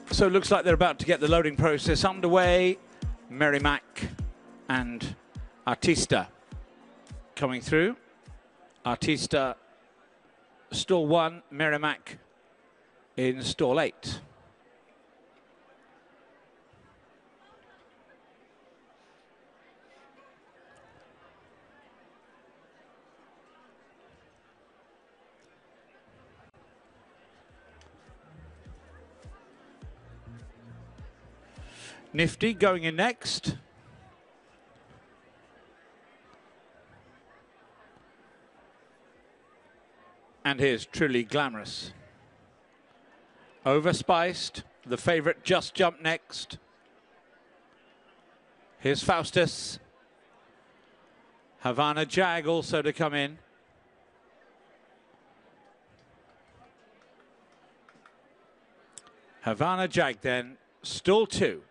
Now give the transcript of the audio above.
So it looks like they're about to get the loading process underway. Merrimack and Artista coming through. Artista, stall 1, Merrimack in stall 8. Nifty going in next. And here's Truly Glamorous. Overspiced, the favourite Just Jump next. Here's Faustus. Havana Jag also to come in. Havana Jag then, stall 2.